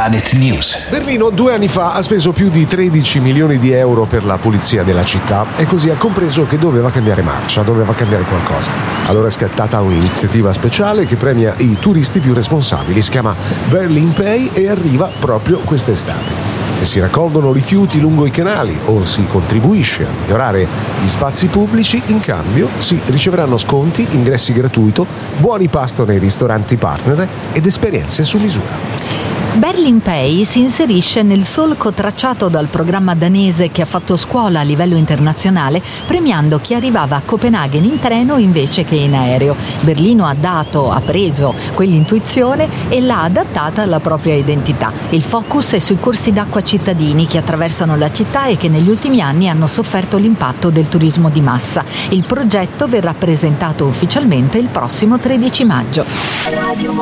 Planet News. Berlino 2 anni fa ha speso più di 13 milioni di euro per la pulizia della città e così ha compreso che doveva cambiare marcia, doveva cambiare qualcosa. Allora è scattata un'iniziativa speciale che premia i turisti più responsabili. Si chiama Berlin Pay e arriva proprio quest'estate. Se si raccolgono rifiuti lungo i canali o si contribuisce a migliorare gli spazi pubblici, in cambio si riceveranno sconti, ingressi gratuiti, buoni pasto nei ristoranti partner ed esperienze su misura. Berlin Pay si inserisce nel solco tracciato dal programma danese che ha fatto scuola a livello internazionale, premiando chi arrivava a Copenaghen in treno invece che in aereo. Berlino ha preso quell'intuizione e l'ha adattata alla propria identità. Il focus è sui corsi d'acqua cittadini che attraversano la città e che negli ultimi anni hanno sofferto l'impatto del turismo di massa. Il progetto verrà presentato ufficialmente il prossimo 13 maggio.